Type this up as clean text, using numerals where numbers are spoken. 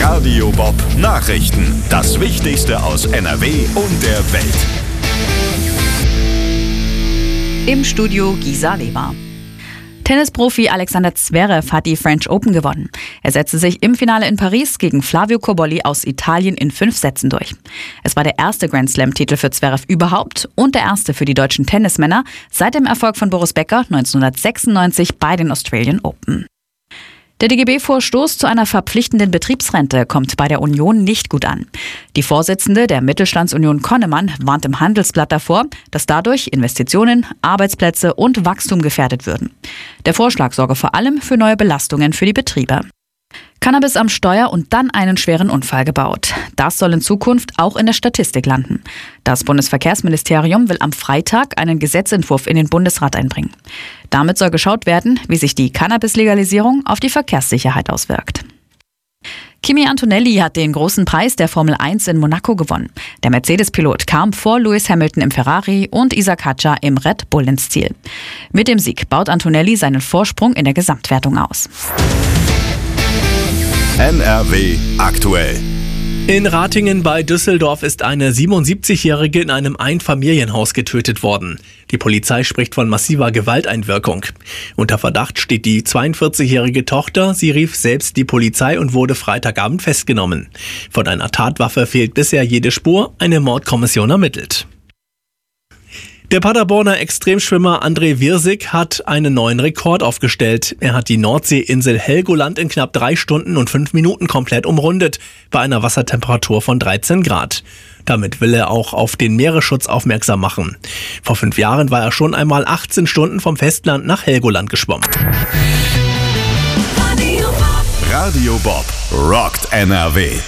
Radio Bob Nachrichten. Das Wichtigste aus NRW und der Welt. Im Studio Gisa Leber. Tennisprofi Alexander Zverev hat die French Open gewonnen. Er setzte sich im Finale in Paris gegen Flavio Cobolli aus Italien in 5 Sätzen durch. Es war der erste Grand Slam-Titel für Zverev überhaupt und der erste für die deutschen Tennismänner seit dem Erfolg von Boris Becker 1996 bei den Australian Open. Der DGB-Vorstoß zu einer verpflichtenden Betriebsrente kommt bei der Union nicht gut an. Die Vorsitzende der Mittelstandsunion Konnemann warnt im Handelsblatt davor, dass dadurch Investitionen, Arbeitsplätze und Wachstum gefährdet würden. Der Vorschlag sorge vor allem für neue Belastungen für die Betriebe. Cannabis am Steuer und dann einen schweren Unfall gebaut. Das soll in Zukunft auch in der Statistik landen. Das Bundesverkehrsministerium will am Freitag einen Gesetzentwurf in den Bundesrat einbringen. Damit soll geschaut werden, wie sich die Cannabis-Legalisierung auf die Verkehrssicherheit auswirkt. Kimi Antonelli hat den großen Preis der Formel 1 in Monaco gewonnen. Der Mercedes-Pilot kam vor Lewis Hamilton im Ferrari und Isaac Hadjar im Red Bull ins Ziel. Mit dem Sieg baut Antonelli seinen Vorsprung in der Gesamtwertung aus. NRW aktuell. In Ratingen bei Düsseldorf ist eine 77-Jährige in einem Einfamilienhaus getötet worden. Die Polizei spricht von massiver Gewalteinwirkung. Unter Verdacht steht die 42-jährige Tochter. Sie rief selbst die Polizei und wurde Freitagabend festgenommen. Von einer Tatwaffe fehlt bisher jede Spur. Eine Mordkommission ermittelt. Der Paderborner Extremschwimmer André Wirsig hat einen neuen Rekord aufgestellt. Er hat die Nordseeinsel Helgoland in knapp 3 Stunden und 5 Minuten komplett umrundet, bei einer Wassertemperatur von 13 Grad. Damit will er auch auf den Meeresschutz aufmerksam machen. Vor 5 Jahren war er schon einmal 18 Stunden vom Festland nach Helgoland geschwommen. Radio Bob rockt NRW.